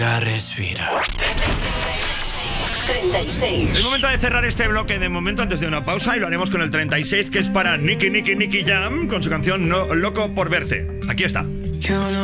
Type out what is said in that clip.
Respira. 36. Es momento de cerrar este bloque de momento antes de una pausa y lo haremos con el 36, que es para Nicky Jam con su canción No Loco por Verte. Aquí está.